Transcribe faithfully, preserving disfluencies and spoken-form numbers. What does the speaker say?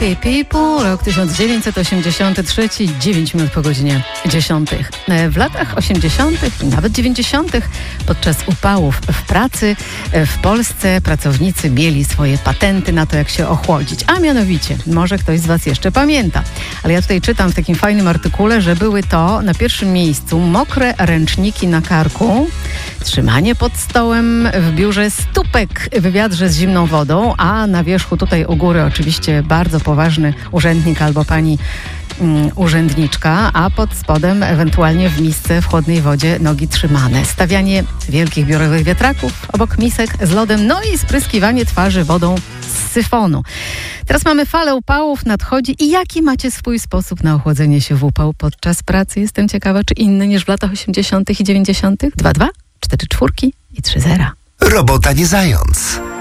People, rok tysiąc dziewięćset osiemdziesiąty trzeci, dziewięć minut po godzinie dziesiątej. W latach osiemdziesiątych i nawet dziewięćdziesiątych podczas upałów w pracy w Polsce pracownicy mieli swoje patenty na to, jak się ochłodzić. A mianowicie, może ktoś z Was jeszcze pamięta, ale ja tutaj czytam w takim fajnym artykule, że były to na pierwszym miejscu mokre ręczniki na karku, trzymanie pod stołem w biurze stópek w wiadrze z zimną wodą, a na wierzchu tutaj u góry oczywiście bardzo poważny urzędnik albo pani um, urzędniczka, a pod spodem ewentualnie w misce w chłodnej wodzie nogi trzymane. Stawianie wielkich biurowych wiatraków obok misek z lodem, no i spryskiwanie twarzy wodą z syfonu. Teraz mamy falę upałów, nadchodzi i jaki macie swój sposób na ochłodzenie się w upał podczas pracy? Jestem ciekawa, czy inny niż w latach osiemdziesiątych i dziewięćdziesiątych? dwa dwa, cztery czwórki i trzy zera. Robota nie zając.